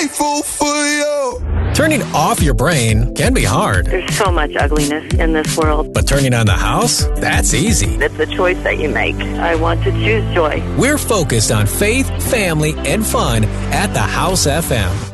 grateful for you. Turning off your brain can be hard. There's so much ugliness in this world. But turning on the house? That's easy. It's a choice that you make. I want to choose joy. We're focused on faith, family, and fun at the House FM.